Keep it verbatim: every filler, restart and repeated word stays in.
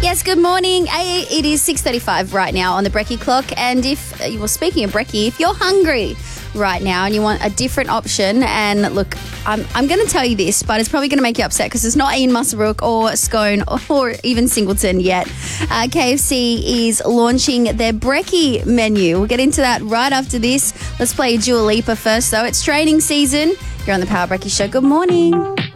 Yes, good morning. Hey, it is six thirty-five right now on the Brekkie clock. And if, well, speaking of Brekkie, if you're hungry right now and you want a different option, and look, I'm I'm going to tell you this, but it's probably going to make you upset because it's not Ian Musselbrook or Scone or even Singleton yet. Uh, K F C is launching their Brekkie menu. We'll get into that right after this. Let's play Dua Lipa first, though. It's training season. You're on the Power Brekkie Show. Good morning.